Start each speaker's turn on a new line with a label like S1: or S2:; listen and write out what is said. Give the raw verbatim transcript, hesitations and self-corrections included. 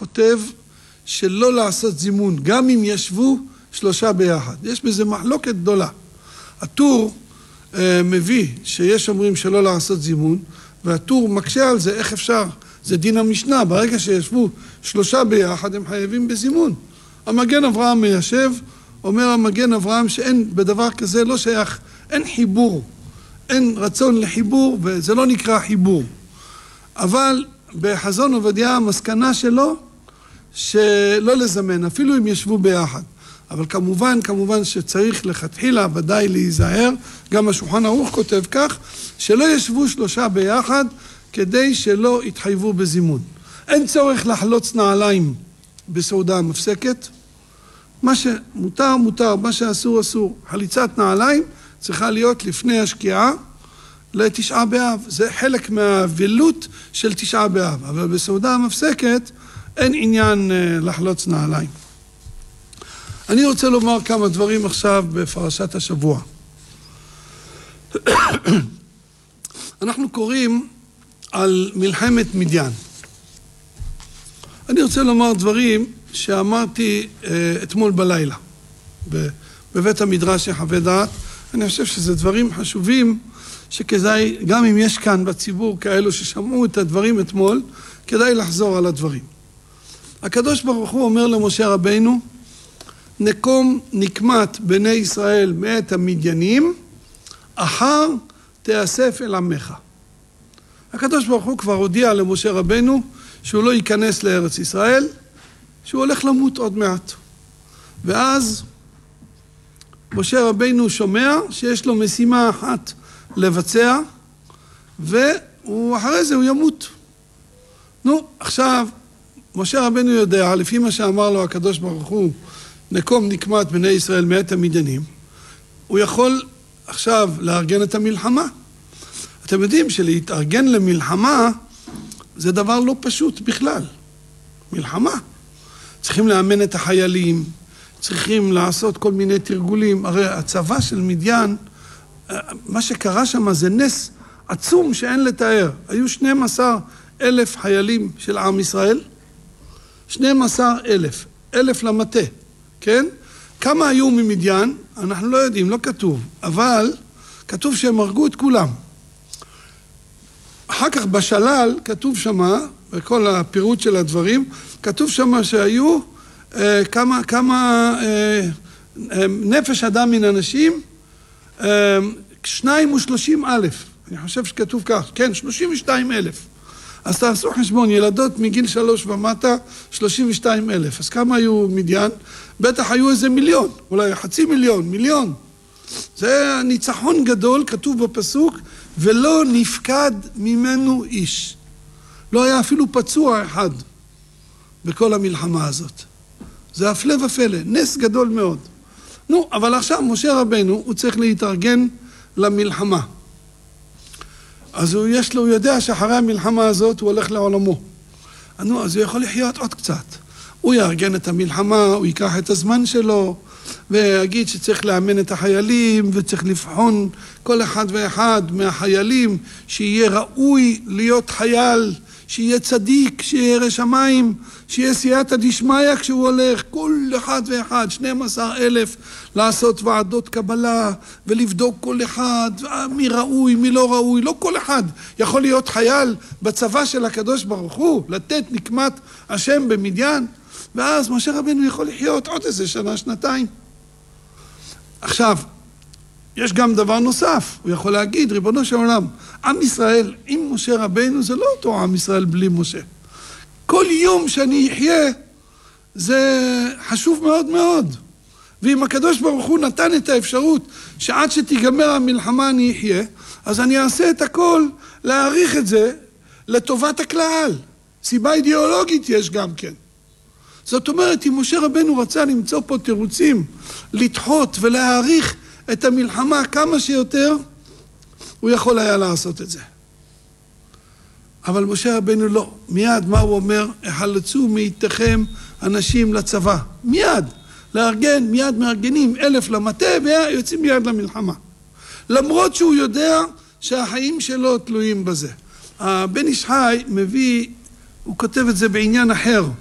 S1: כותב שלא לעשות זימון, גם אם ישבו שלושה ביחד. יש בזה מחלוקת גדולה. הטור אה, מביא שיש אומרים שלא לעשות זימון, והטור מקשה על זה, איך אפשר? זה דין המשנה, ברגע שישבו שלושה ביחד הם חייבים בזימון. המגן אברהם מיישב, אומר המגן אברהם שאין בדבר כזה, לא שייך, אין חיבור, אין רצון לחיבור, וזה לא נקרא חיבור. אבל בחזון עובדיה המסקנה שלו, שלא לזמן, אפילו אם ישבו ביחד. אבל כמובן, כמובן שצריך לכתחילה ודאי להיזהר, גם השולחן ערוך כותב כך, שלא ישבו שלושה ביחד, כדי שלא יתחייבו בזימון. אין צורך לחלוץ נעליים בסעודה המפסקת. מה שמותר, מותר, מה שאסור, אסור. חליצת נעליים צריכה להיות לפני השקיעה לתשעה באב. זה חלק מהאבלות של תשעה באב. אבל בסעודה המפסקת אין עניין לחלוץ נעליים. אני רוצה לומר כמה דברים עכשיו בפרשת השבוע. אנחנו קוראים על מלחמת מדיין. אני רוצה לומר דברים שאמרתי אתמול בלילה בבית המדרש יחווה דעת. אני חושב שזה דברים חשובים שכדאי, גם אם יש כאן בציבור כאלו ששמעו את הדברים אתמול, כדאי לחזור על הדברים. הקדוש ברוך הוא אומר למשה רבינו, נקום נקמת בני ישראל מאת המדיינים, אחר תאסף אל עמך. הקדוש ברוך הוא כבר הודיע למשה רבינו שהוא לא ייכנס לארץ ישראל, שהוא הולך למות עוד מעט. ואז משה רבינו שומע שיש לו משימה אחת לבצע, ואחרי זה הוא ימות. נו, עכשיו, משה רבינו יודע, לפי מה שאמר לו הקדוש ברוך הוא, נקום נקמת בני ישראל מאת המדיינים, הוא יכול עכשיו לארגן את המלחמה. אתם יודעים שלהתארגן למלחמה זה דבר לא פשוט בכלל. מלחמה. צריכים לאמן את החיילים, צריכים לעשות כל מיני תרגולים. הרי הצבא של מדיין, מה שקרה שם זה נס עצום שאין לתאר. היו שנים עשר אלף חיילים של עם ישראל, שנים עשר אלף, אלף למטה, כן? כמה היו ממדיין? אנחנו לא יודעים, לא כתוב, אבל כתוב שהם הרגו את כולם. אחר כך בשלל כתוב שמה, בכל הפירוט של הדברים, כתוב שמה שהיו אה, כמה, כמה אה, אה, נפש אדם מן אנשים, אה, שניים ושלושים אלף. אני חושב שכתוב כך, כן, שלושים ושתיים אלף. אז תעשו חשבון, ילדות מגיל שלוש ומטה, שלושים ושתיים אלף. אז כמה היו מדיין? בטח היו איזה מיליון, אולי חצי מיליון, מיליון. זה ניצחון גדול, כתוב בפסוק, ולא נפקד ממנו איש. לא היה אפילו פצוע אחד בכל המלחמה הזאת. זה הפלא ופלא, נס גדול מאוד. נו, אבל עכשיו משה רבינו, הוא צריך להתארגן למלחמה. אז הוא יש לו, הוא יודע שאחרי המלחמה הזאת הוא הולך לעולמו. נו, אז הוא יכול לחיות עוד קצת. הוא יארגן את המלחמה, הוא ייקח את הזמן שלו, ויגיד שצריך לאמן את החיילים, וצריך לבחון כל אחד ואחד מהחיילים, שיהיה ראוי להיות חייל, שיהיה צדיק, שיהיה ירא שמיים, שיהיה סייעתא דשמיא כשהוא הולך, כל אחד ואחד, שנים עשר אלף, לעשות ועדות קבלה, ולבדוק כל אחד, מי ראוי, מי לא ראוי, לא כל אחד יכול להיות חייל בצבא של הקדוש ברוך הוא, לתת נקמת השם במדיין, ואז משה רבינו יכול לחיות עוד איזה שנה, שנתיים. עכשיו, יש גם דבר נוסף, הוא יכול להגיד, ריבונו של עולם, עם ישראל עם משה רבינו זה לא אותו עם ישראל בלי משה. כל יום שאני אחיה זה חשוב מאוד מאוד. ואם הקדוש ברוך הוא נתן את האפשרות שעד שתיגמר המלחמה אני אחיה, אז אני אעשה את הכל להעריך את זה לטובת הכלל. סיבה אידיאולוגית יש גם כן. זאת אומרת, אם משה רבינו רצה למצוא פה תירוצים, לדחות ולהעריך את המלחמה כמה שיותר, הוא יכול היה לעשות את זה. אבל משה רבינו לא. מיד מה הוא אומר? החלצו מאיתכם אנשים לצבא. מיד. לארגן, מיד מארגנים אלף למטה ויוצאים מיד למלחמה. למרות שהוא יודע שהחיים שלו תלויים בזה. הבן איש חי מביא, הוא כותב את זה בעניין אחר.